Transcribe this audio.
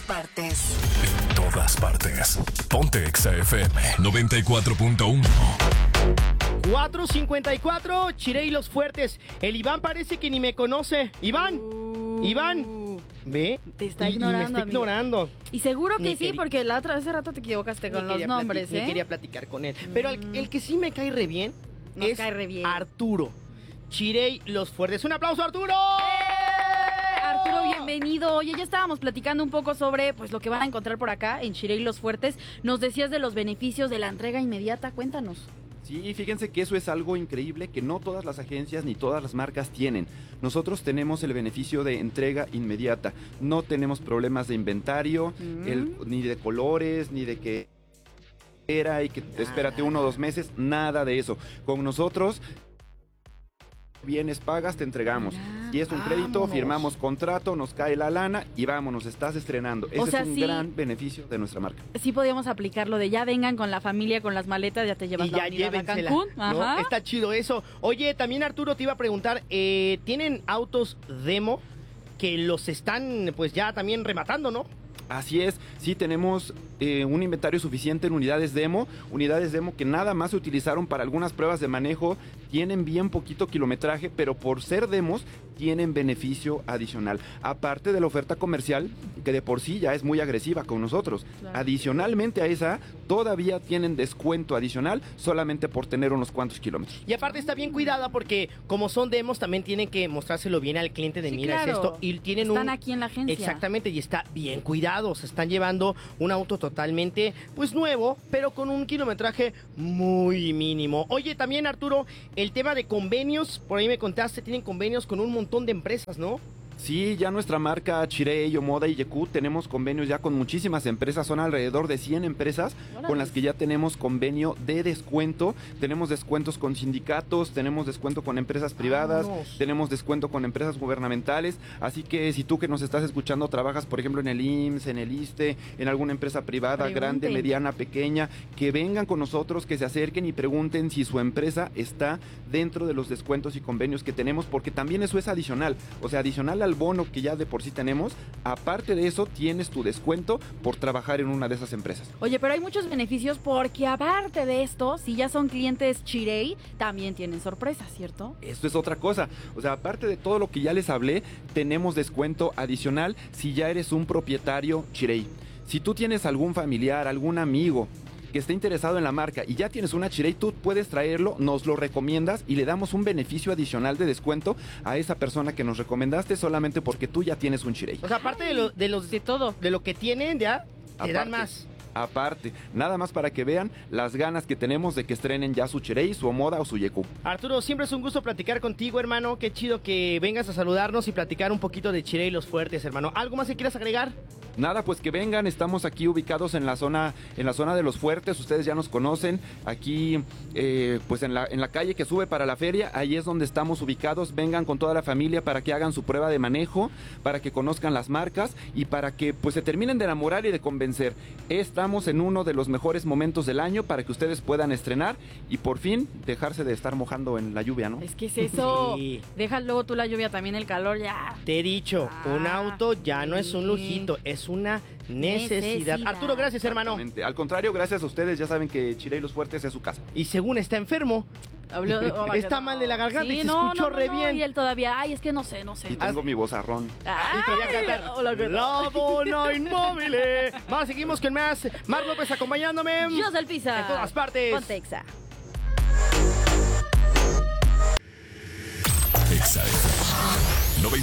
partes. En todas partes. Ponte Exa FM 94.1. 4:54, Chiré y los fuertes. El Iván parece que ni me conoce. Iván, ve. Te está Y ignorando, me está amigo. ignorando. Y seguro que Ni sí, quería- porque hace rato te equivocaste con Ni los quería nombres, ni quería platicar con él. Pero el que sí me cae re bien Nos es cae re bien. Arturo. Chiré y los fuertes. ¡Un aplauso, Arturo! Arturo, bienvenido. Oye, ya estábamos platicando un poco sobre pues lo que van a encontrar por acá en Chiré y los Fuertes. Nos decías de los beneficios de la entrega inmediata. Cuéntanos. Sí, fíjense que eso es algo increíble que no todas las agencias ni todas las marcas tienen. Nosotros tenemos el beneficio de entrega inmediata. No tenemos problemas de inventario, ni de colores, ni de que era y que espérate 1 o 2 meses, nada de eso. Con nosotros vienes, pagas, te entregamos. Si es un crédito, Vámonos. firmamos contrato, nos cae la lana y vámonos, estás estrenando. Ese sea, es un sí. gran beneficio de nuestra marca. Sí podíamos aplicarlo de ya vengan con la familia, con las maletas, ya te llevas Y la ya unidad a llévensela, Cancún. ¿no? Ajá. Está chido eso. Oye, también Arturo te iba a preguntar, ¿tienen autos demo que los están pues ya también rematando, no? Así es, sí tenemos un inventario suficiente en unidades demo que nada más se utilizaron para algunas pruebas de manejo, tienen bien poquito kilometraje, pero por ser demos tienen beneficio adicional, aparte de la oferta comercial que de por sí ya es muy agresiva con nosotros. Claro. Adicionalmente a esa, todavía tienen descuento adicional solamente por tener unos cuantos kilómetros. Y aparte está bien cuidada porque como son demos también tienen que mostrárselo bien al cliente de Sí, mira, claro. es esto. Y tienen Están aquí en la agencia. Exactamente, y está bien cuidado. Se están llevando un auto totalmente, pues nuevo, pero con un kilometraje muy mínimo. Oye, también Arturo, el tema de convenios, por ahí me contaste, tienen convenios con un montón de empresas, ¿no? Sí, ya nuestra marca Chiré, Yomoda y Yeku tenemos convenios ya con muchísimas empresas, son alrededor de 100 empresas con las que ya tenemos convenio de descuento, tenemos descuentos con sindicatos, tenemos descuento con empresas privadas, Vámonos. tenemos descuento con empresas gubernamentales, así que si tú que nos estás escuchando trabajas por ejemplo en el IMSS, en el ISSSTE, en alguna empresa privada, Pregunten. grande, mediana, pequeña, que vengan con nosotros, que se acerquen y pregunten si su empresa está dentro de los descuentos y convenios que tenemos, porque también eso es adicional, o sea, adicional al bono que ya de por sí tenemos, aparte de eso tienes tu descuento por trabajar en una de esas empresas. Oye, pero hay muchos beneficios porque aparte de esto, si ya son clientes Chirey, también tienen sorpresas, ¿cierto? Esto es otra cosa, o sea, aparte de todo lo que ya les hablé, tenemos descuento adicional si ya eres un propietario Chirey. Si tú tienes algún familiar, algún amigo que esté interesado en la marca y ya tienes una Chirey, tú puedes traerlo, nos lo recomiendas y le damos un beneficio adicional de descuento a esa persona que nos recomendaste solamente porque tú ya tienes un Chirey. O sea, aparte De todo. de lo que tienen, ya te dan Aparte. más. Aparte, nada más para que vean las ganas que tenemos de que estrenen ya su Chirey, su Omoda o su Yeku. Arturo, siempre es un gusto platicar contigo, hermano. Qué chido que vengas a saludarnos y platicar un poquito de Chiré y los fuertes, hermano. ¿Algo más que quieras agregar? Nada, pues que vengan, estamos aquí ubicados en la zona de los fuertes, ustedes ya nos conocen, aquí pues en la calle que sube para la feria, ahí es donde estamos ubicados, vengan con toda la familia para que hagan su prueba de manejo, para que conozcan las marcas y para que pues se terminen de enamorar y de convencer. Estamos en uno de los mejores momentos del año para que ustedes puedan estrenar y por fin dejarse de estar mojando en la lluvia, ¿no? Es que es eso. Sí. Deja luego tú la lluvia, también el calor, ya. Te he dicho, un auto ya no es un lujito, es una necesidad. Arturo, gracias, hermano. Exactamente. Al contrario, gracias a ustedes, ya saben que Chiré y los Fuertes es su casa. Y según está enfermo, está mal de la garganta y se escuchó re bien. Y él todavía, ay, es que no sé. Y tengo mi vozarrón. Y te voy a cantar. hola, ¿qué tal? La dona inmóvil. Vamos, seguimos con más. Mar López acompañándome. Yo soy el Pisa. En todas partes. Ponte Exa. Exa FM